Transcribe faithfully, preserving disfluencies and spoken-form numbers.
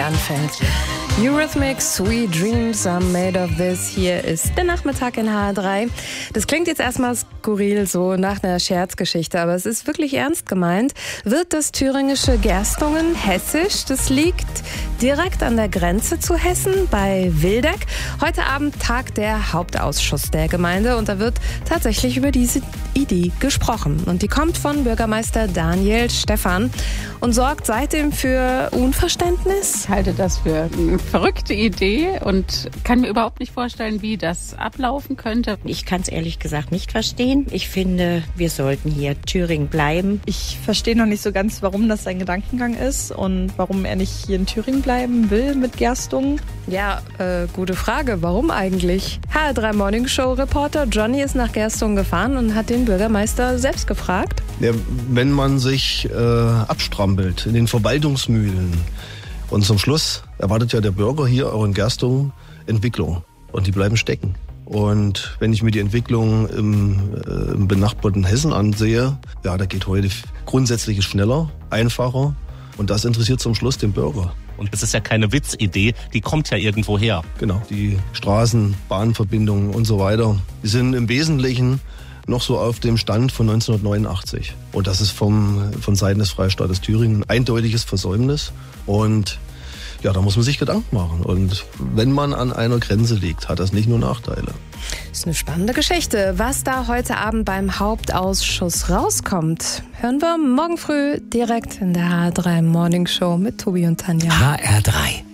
hier anfängt. Eurythmics, Sweet Dreams are made of this. Hier ist der Nachmittag in H R drei. Das klingt jetzt erstmal skurril, so nach einer Scherzgeschichte, aber es ist wirklich ernst gemeint. Wird das thüringische Gerstungen hessisch? Das liegt direkt an der Grenze zu Hessen bei Wildeck. Heute Abend tagt der Hauptausschuss der Gemeinde und da wird tatsächlich über diese Idee gesprochen. Und die kommt von Bürgermeister Daniel Stephan und sorgt seitdem für Unverständnis. Ich halte das für eine verrückte Idee und kann mir überhaupt nicht vorstellen, wie das ablaufen könnte. Ich kann es ehrlich gesagt nicht verstehen. Ich finde, wir sollten hier Thüringen bleiben. Ich verstehe noch nicht so ganz, warum das sein Gedankengang ist und warum er nicht hier in Thüringen bleiben will mit Gerstungen. Ja, äh, gute Frage. Warum eigentlich? H R drei Morning Show Reporter Johnny ist nach Gerstungen gefahren und hat den Bürgermeister selbst gefragt. Ja, wenn man sich äh, abstrampelt in den Verwaltungsmühlen und zum Schluss erwartet ja der Bürger hier auch in Gerstungen Entwicklung und die bleiben stecken. Und wenn ich mir die Entwicklung im, äh, im benachbarten Hessen ansehe, ja, da geht heute grundsätzlich schneller, einfacher und das interessiert zum Schluss den Bürger. Und es ist ja keine Witzidee, die kommt ja irgendwo her. Genau, die Straßen, Bahnverbindungen und so weiter, die sind im Wesentlichen noch so auf dem Stand von neunzehnhundertneunundachtzig. Und das ist vom, von Seiten des Freistaates Thüringen ein eindeutiges Versäumnis. Und ja, da muss man sich Gedanken machen. Und wenn man an einer Grenze liegt, hat das nicht nur Nachteile. Das ist eine spannende Geschichte. Was da heute Abend beim Hauptausschuss rauskommt, hören wir morgen früh direkt in der H R drei Morning Show mit Tobi und Tanja. H R drei